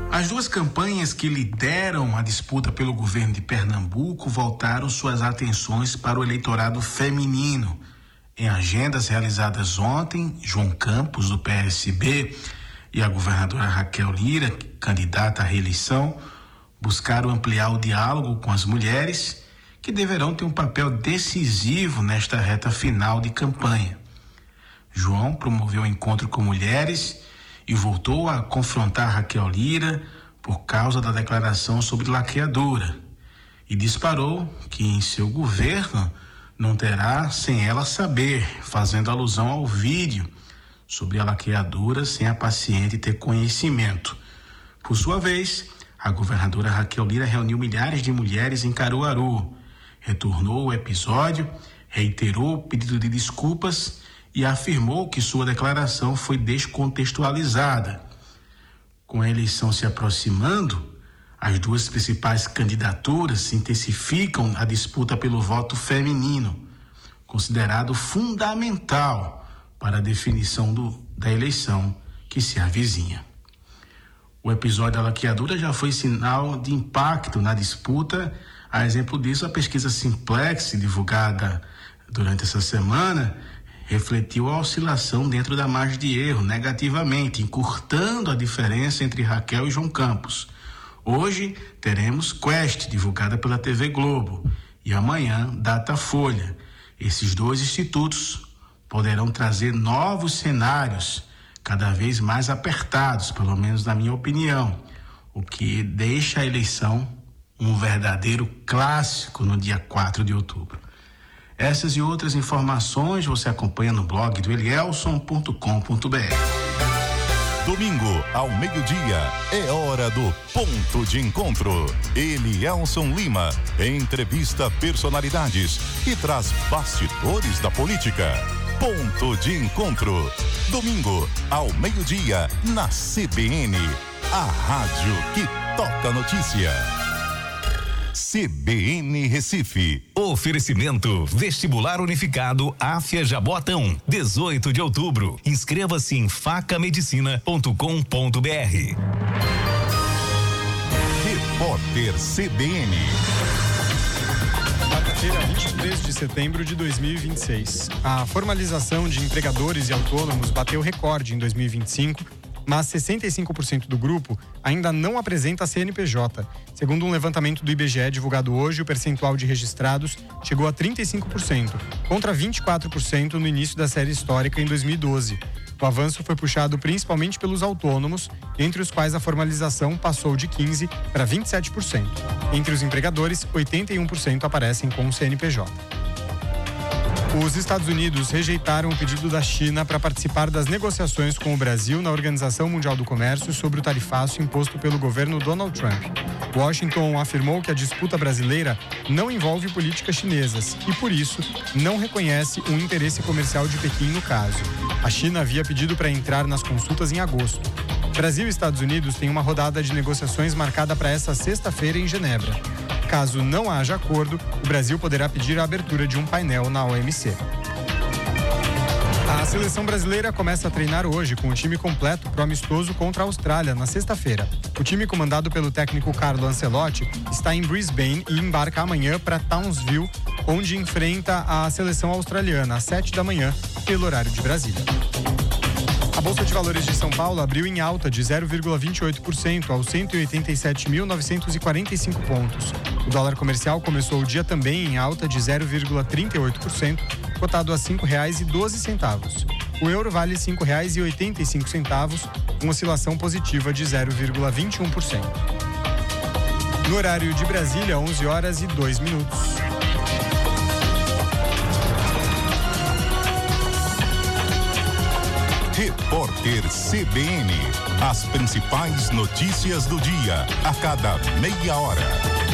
As duas campanhas que lideram a disputa pelo governo de Pernambuco voltaram suas atenções para o eleitorado feminino. Em agendas realizadas ontem, João Campos, do PSB, e a governadora Raquel Lira, candidata à reeleição, buscaram ampliar o diálogo com as mulheres, que deverão ter um papel decisivo nesta reta final de campanha. João promoveu o encontro com mulheres e voltou a confrontar Raquel Lira por causa da declaração sobre laqueadura e disparou que em seu governo não terá sem ela saber, fazendo alusão ao vídeo sobre a laqueadura sem a paciente ter conhecimento. Por sua vez, a governadora Raquel Lira reuniu milhares de mulheres em Caruaru, retornou o episódio, reiterou o pedido de desculpas e afirmou que sua declaração foi descontextualizada. Com a eleição se aproximando, as duas principais candidaturas intensificam a disputa pelo voto feminino, considerado fundamental para a definição da eleição que se avizinha. O episódio da laqueadura já foi sinal de impacto na disputa. A exemplo disso, a pesquisa Simplex, divulgada durante essa semana, refletiu a oscilação dentro da margem de erro negativamente, encurtando a diferença entre Raquel e João Campos. Hoje teremos Quest, divulgada pela TV Globo, e amanhã Datafolha. Esses dois institutos poderão trazer novos cenários, cada vez mais apertados, pelo menos na minha opinião, o que deixa a eleição um verdadeiro clássico no dia 4 de outubro. Essas e outras informações você acompanha no blog do elielson.com.br. Domingo, ao meio-dia, é hora do Ponto de Encontro. Elielson Lima entrevista personalidades e traz bastidores da política. Ponto de Encontro. Domingo, ao meio-dia, na CBN, a rádio que toca a notícia. CBN Recife. Oferecimento Vestibular Unificado Áfia Jaboatão, 18 de outubro. Inscreva-se em facamedicina.com.br. Repórter CBN. Quarta-feira, 23 de setembro de 2026. A formalização de empregadores e autônomos bateu recorde em 2025, mas 65% do grupo ainda não apresenta CNPJ. Segundo um levantamento do IBGE divulgado hoje, o percentual de registrados chegou a 35%, contra 24% no início da série histórica em 2012. O avanço foi puxado principalmente pelos autônomos, entre os quais a formalização passou de 15% para 27%. Entre os empregadores, 81% aparecem com o CNPJ. Os Estados Unidos rejeitaram o pedido da China para participar das negociações com o Brasil na Organização Mundial do Comércio sobre o tarifaço imposto pelo governo Donald Trump. Washington afirmou que a disputa brasileira não envolve políticas chinesas e, por isso, não reconhece um interesse comercial de Pequim no caso. A China havia pedido para entrar nas consultas em agosto. Brasil e Estados Unidos têm uma rodada de negociações marcada para essa sexta-feira em Genebra. Caso não haja acordo, o Brasil poderá pedir a abertura de um painel na OMC. A seleção brasileira começa a treinar hoje com o time completo pro amistoso contra a Austrália na sexta-feira. O time comandado pelo técnico Carlo Ancelotti está em Brisbane e embarca amanhã para Townsville, onde enfrenta a seleção australiana às 7 da manhã, pelo horário de Brasília. A Bolsa de Valores de São Paulo abriu em alta de 0,28% aos 187.945 pontos. O dólar comercial começou o dia também em alta de 0,38%, cotado a R$ 5,12. O euro vale R$ 5,85, uma oscilação positiva de 0,21%. No horário de Brasília, 11h02. Repórter CBN. As principais notícias do dia, a cada meia hora.